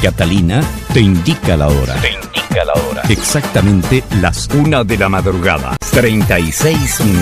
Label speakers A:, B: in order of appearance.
A: Catalina te indica la hora. Exactamente las 1 de la madrugada. 36 minutos.